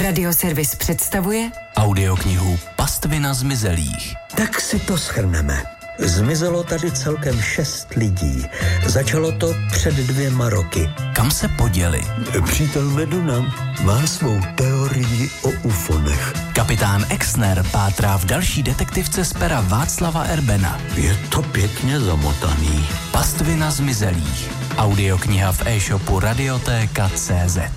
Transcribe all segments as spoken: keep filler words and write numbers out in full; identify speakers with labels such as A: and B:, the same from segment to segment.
A: Radioservis představuje
B: audioknihu Pastvina zmizelých.
C: Tak si to shrneme. Zmizelo tady celkem šest lidí. Začalo to před dvěma roky.
B: Kam se poděli?
C: Přítel Meduna má svou teorii o ufonech.
B: Kapitán Exner pátrá v další detektivce z pera Václava Erbena.
C: Je to pěkně zamotaný.
B: Pastvina zmizelých. Audiokniha v e-shopu Radiotéka tečka cé zet.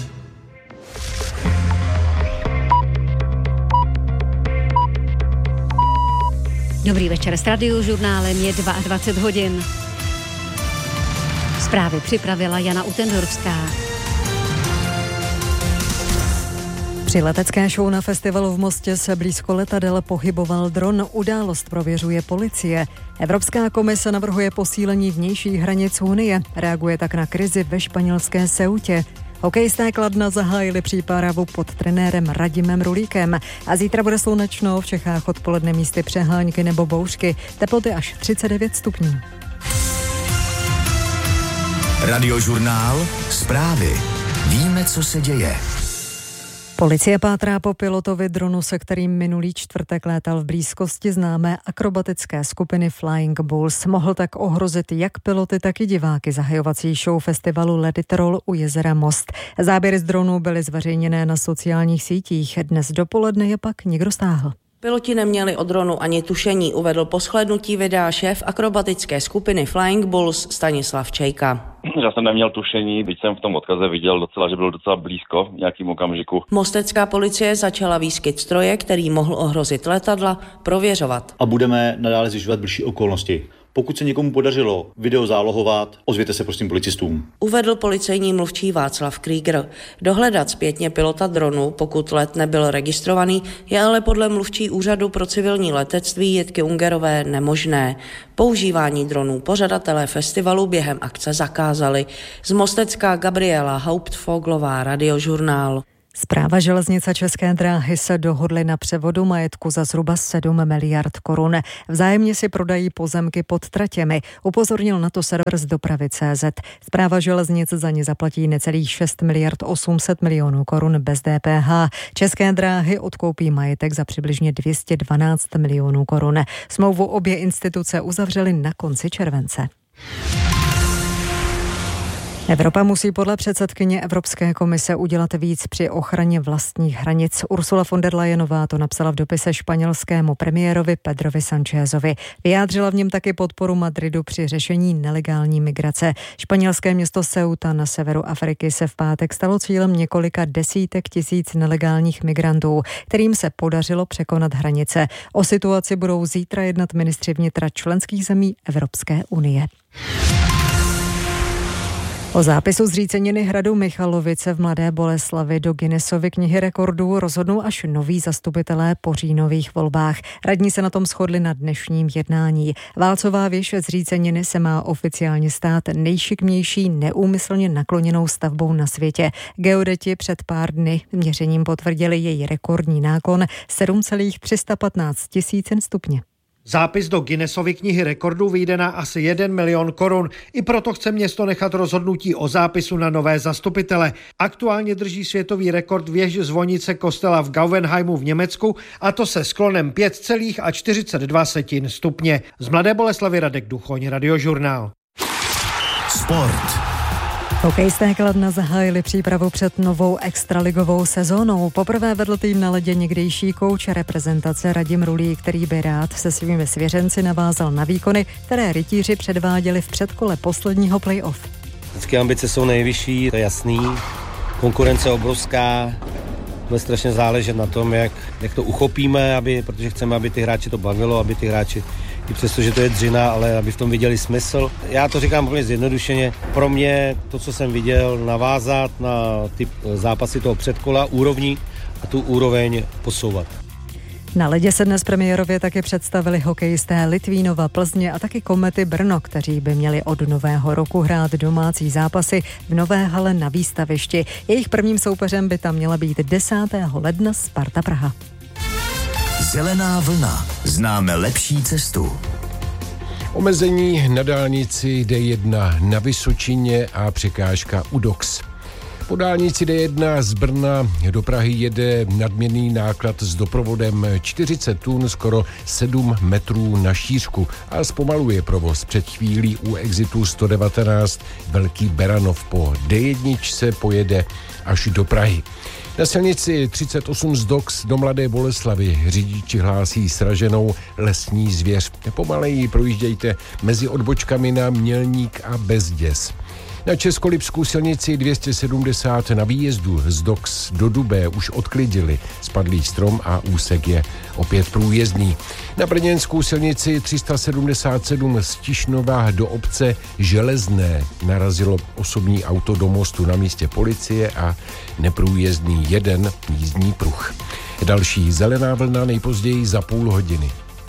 D: Dobrý večer, s Radiožurnálem je dvacet dva hodin. Zprávy připravila Jana Utendorská.
E: Při letecké show na festivalu v Mostě se blízko letadel pohyboval dron. Událost prověřuje policie. Evropská komise navrhuje posílení vnějších hranic Unie. Reaguje tak na krizi ve španělské Ceutě. Hokejisté Kladna zahájili přípravu pod trenérem Radimem Rulíkem. A zítra bude slunečno, v Čechách odpoledne místy přehánky nebo bouřky. Teploty až třicet devět stupňů.
F: Radiožurnál, zprávy. Víme, co se děje.
E: Policie pátrá po pilotovi dronu, se kterým minulý čtvrtek létal v blízkosti známé akrobatické skupiny Flying Bulls. Mohl tak ohrozit jak piloty, tak i diváky zahajovací show festivalu Let It Roll u jezera Most. Záběry z dronu byly zveřejněné na sociálních sítích. Dnes dopoledne je pak někdo stáhl.
G: Piloti neměli o dronu ani tušení, uvedl po shlédnutí videa šéf akrobatické skupiny Flying Bulls Stanislav Čejka.
H: Já jsem neměl tušení, byť jsem v tom odkaze viděl docela, že byl docela blízko v nějakým okamžiku.
G: Mostecká policie začala výskyt stroje, který mohl ohrozit letadla, prověřovat.
I: A budeme nadále zjišťovat bližší okolnosti. Pokud se někomu podařilo video zálohovat, ozvěte se prosím policistům.
G: Uvedl policejní mluvčí Václav Krieger. Dohledat zpětně pilota dronu, pokud let nebyl registrovaný, je ale podle mluvčí úřadu pro civilní letectví Jitky Ungerové nemožné. Používání dronů pořadatelé festivalu během akce zakázali. Z Mostecka Gabriela Hauptfoglová, Radiožurnál.
E: Správa železnic a České dráhy se dohodly na převodu majetku za zhruba sedm miliard korun. Vzájemně si prodají pozemky pod tratěmi. Upozornil na to server z dopravy tečka cé zet. Správa železnic za ně zaplatí necelých šest miliard osm set milionů korun bez dé pé há. České dráhy odkoupí majetek za přibližně dvě stě dvanáct milionů korun. Smlouvu obě instituce uzavřely na konci července. Evropa musí podle předsedkyně Evropské komise udělat víc při ochraně vlastních hranic. Ursula von der Leyenová to napsala v dopise španělskému premiérovi Pedrovi Sanchezovi. Vyjádřila v něm taky podporu Madridu při řešení nelegální migrace. Španělské město Ceuta na severu Afriky se v pátek stalo cílem několika desítek tisíc nelegálních migrantů, kterým se podařilo překonat hranice. O situaci budou zítra jednat ministři vnitra členských zemí Evropské unie. O zápisu zříceniny hradu Michalovice v Mladé Boleslavi do Guinnessovy knihy rekordů rozhodnou až noví zastupitelé po říjnových volbách. Radní se na tom shodli na dnešním jednání. Válcová věž zříceniny se má oficiálně stát nejšikmější neúmyslně nakloněnou stavbou na světě. Geodeti před pár dny měřením potvrdili její rekordní náklon sedm celá tři sta patnáct tisícin stupně.
J: Zápis do Guinnessovy knihy rekordů vyjde na asi jeden milion korun. I proto chce město nechat rozhodnutí o zápisu na nové zastupitele. Aktuálně drží světový rekord věž zvonice kostela v Gauvenheimu v Německu, a to se sklonem pět celá čtyřicet dva setin stupně. Z Mladé Boleslavy Radek Duchoň, Radiožurnál.
F: Sport.
E: Hokejisté Kladna zahájili přípravu před novou extraligovou sezónou. Poprvé vedl tým na ledě někdejší kouč reprezentace Radim Rulík, který by rád se svými svěřenci navázal na výkony, které rytíři předváděli v předkole posledního play-off.
K: Vždycky ambice jsou nejvyšší, to je jasný. Konkurence obrovská. Bude strašně záležet na tom, jak, jak to uchopíme, aby, protože chceme, aby ty hráči to bavilo, aby ty hráči, i přesto, že to je dřina, ale aby v tom viděli smysl. Já to říkám úplně zjednodušeně. Pro mě to, co jsem viděl, navázat na ty zápasy toho předkola, úrovní a tu úroveň posouvat.
E: Na ledě se dnes premiérově taky představili hokejisté Litvínova, Plzně a taky Komety Brno, kteří by měli od nového roku hrát domácí zápasy v nové hale na Výstavišti. Jejich prvním soupeřem by tam měla být desátého ledna Sparta Praha.
F: Zelená vlna. Známe lepší cestu.
L: Omezení na dálnici dé jedna na Vysočině a překážka u Dox. Po dálnici D jedna z Brna do Prahy jede nadměrný náklad s doprovodem čtyřicet tun, skoro sedm metrů na šířku a zpomaluje provoz. Před chvílí u exitu sto devatenáct Velký Beranov po D jedna se pojede až do Prahy. Na silnici třicet osm z Dox do Mladé Boleslavi řidiči hlásí sraženou lesní zvěř. Pomaleji projíždějte mezi odbočkami na Mělník a Bezděs. Na Českolipskou silnici dvě stě sedmdesát na výjezdu z Dox do Dubé už odklidili spadlý strom a úsek je opět průjezdný. Na brněnskou silnici tři sta sedmdesát sedm z Tišnova do obce Železné narazilo osobní auto do mostu, na místě policie a neprůjezdný jeden jízdní pruh. Další zelená vlna nejpozději za půl hodiny.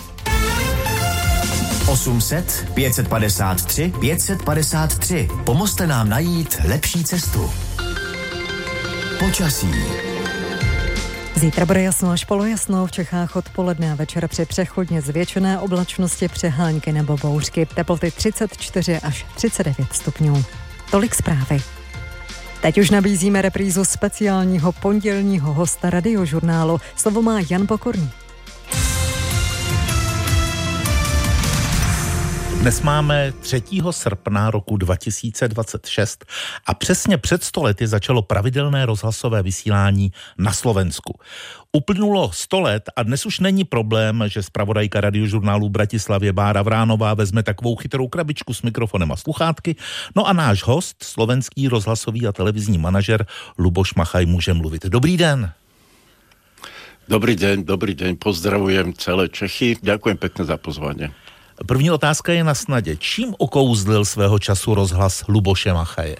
F: osm set, pět set padesát tři, pět set padesát tři. Pomozte nám najít lepší cestu. Počasí.
E: Zítra bude jasno až polojasno, v Čechách odpoledne a večer při přechodně zvětšené oblačnosti přehánky nebo bouřky. Teploty třicet čtyři až třicet devět stupňů. Tolik zprávy. Teď už nabízíme reprízu speciálního pondělního hosta Radiožurnálu. Slovo má Jan Pokorný.
M: Dnes máme třetího srpna roku dva tisíce dvacet šest a přesně před sto lety začalo pravidelné rozhlasové vysílání na Slovensku. Uplynulo sto let a dnes už není problém, že zpravodajka Radiožurnálu Bratislavě Bára Vránová vezme takovou chytrou krabičku s mikrofonem a sluchátky, no a náš host, slovenský rozhlasový a televizní manažer Luboš Machaj může mluvit. Dobrý den.
N: Dobrý deň, dobrý deň, pozdravujem celé Čechy, ďakujem pekne za pozvanie.
M: První otázka je na snadě. Čím okouzlil svého času rozhlas Luboše Machaje?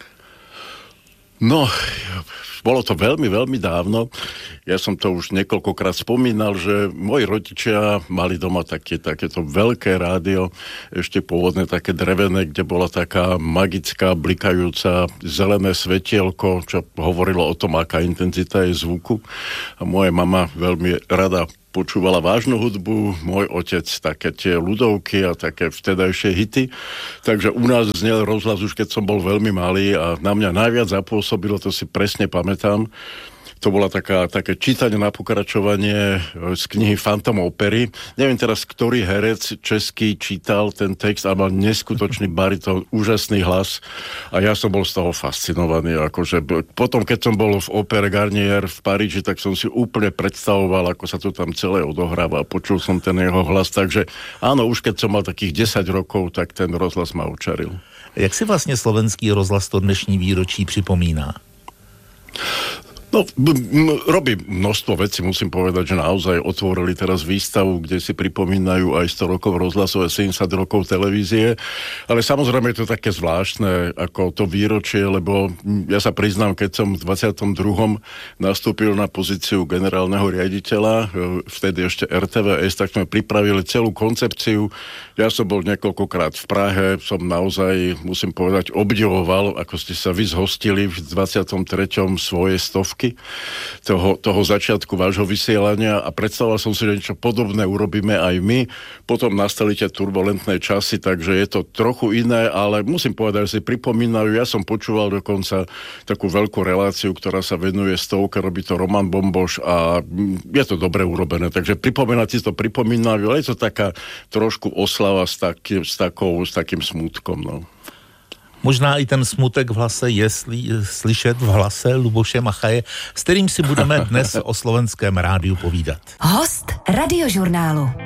N: No, bolo to veľmi, veľmi dávno. Ja som to už niekoľkokrát spomínal, že moji rodičia mali doma také, takéto veľké rádio, ešte pôvodne také drevené, kde bola taká magická, blikajúca zelené svetielko, čo hovorilo o tom, aká intenzita je zvuku. A moja mama veľmi rada počúvala vážnu hudbu, môj otec také tie ľudovky a také vtedajšie hity. Takže u nás znel rozhlas už keď som bol veľmi malý a na mňa najviac zapôsobilo, to si presne pamätám. To bola taká, také čítanie na pokračovanie z knihy Fantom opery. Neviem teraz, ktorý herec český čítal ten text a mal neskutočný baritón, úžasný hlas a ja som bol z toho fascinovaný. Akože potom, keď som bol v opere Garnier v Paríži, tak som si úplne predstavoval, ako sa to tam celé odohráva a počul som ten jeho hlas. Takže áno, už keď som mal takých desať rokov, tak ten rozhlas ma očaril.
M: Jak si vlastně slovenský rozhlas to dnešní výročí připomíná?
N: No, b- m- robí množstvo vecí, musím povedať, že naozaj otvorili teraz výstavu, kde si pripomínajú aj sto rokov rozhlasové, sedemdesiat rokov televízie, ale samozrejme je to také zvláštne ako to výročie, lebo ja sa priznám, keď som v dvadsiatom druhom nastúpil na pozíciu generálneho riaditeľa, vtedy ešte er té vé es, tak sme pripravili celú koncepciu. Ja som bol niekoľkokrát v Prahe, som naozaj, musím povedať, obdivoval, ako ste sa vy zhostili v dvadsiatom treťom svoje stovky toho, toho začiatku vášho vysielania a predstavoval som si, že niečo podobné urobíme aj my. Potom nastali tie turbulentné časy, takže je to trochu iné, ale musím povedať, že si pripomínajú. Ja som počúval dokonca takú veľkú reláciu, ktorá sa venuje stovke, robí to Roman Bomboš a je to dobre urobené. Takže pripomínať si to pripomínajú, ale je to taká trošku oslava s, taký, s, takou, s takým smútkom, no.
M: Možná i ten smutek v hlase je sli, slyšet v hlase Luboše Machaje, s kterým si budeme dnes o slovenském rádiu povídat.
A: Host Radiožurnálu.